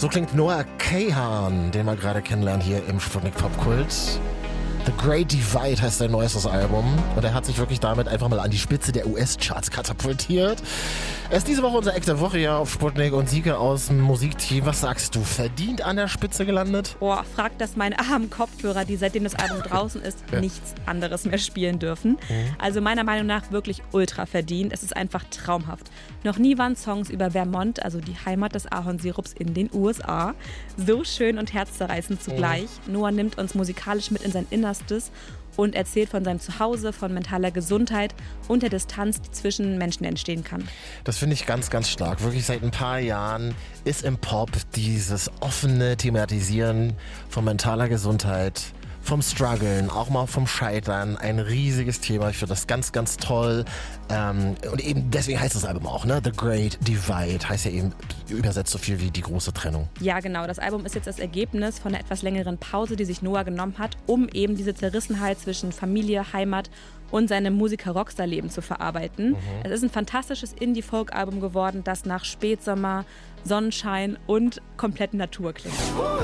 So klingt Noah Kahan, den wir gerade kennenlernen hier im Sputnik Popkult. The Great Divide heißt sein neuestes Album und er hat sich wirklich damit einfach mal an die Spitze der US-Charts katapultiert. Er ist diese Woche unser Act der Woche ja auf Sputnik und Sieger aus dem Musikteam. Was sagst du, verdient an der Spitze gelandet? Boah, frag das meine armen Kopfhörer, die seitdem das Album draußen ist, nichts anderes mehr spielen dürfen. Also meiner Meinung nach wirklich ultra verdient. Es ist einfach traumhaft. Noch nie waren Songs über Vermont, also die Heimat des Ahornsirups in den USA, so schön und herzzerreißend zugleich. Noah nimmt uns musikalisch mit in sein Innerstes und erzählt von seinem Zuhause, von mentaler Gesundheit und der Distanz, die zwischen Menschen entstehen kann. Das finde ich ganz, ganz stark. Wirklich seit ein paar Jahren ist im Pop dieses offene Thematisieren von mentaler Gesundheit, vom Struggeln, auch mal vom Scheitern, ein riesiges Thema. Ich finde das ganz, ganz toll. Und eben deswegen heißt das Album auch, ne? The Great Divide heißt ja eben übersetzt so viel wie die große Trennung. Ja, genau. Das Album ist jetzt das Ergebnis von einer etwas längeren Pause, die sich Noah genommen hat, um eben diese Zerrissenheit zwischen Familie, Heimat und seinem Musiker-Rockstar-Leben zu verarbeiten. Es ist ein fantastisches Indie-Folk-Album geworden, das nach Spätsommer, Sonnenschein und kompletten Natur klingt.